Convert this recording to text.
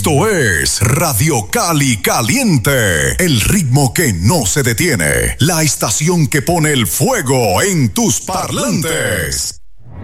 Esto es Radio Cali Caliente, el ritmo que no se detiene, la estación que pone el fuego en tus parlantes.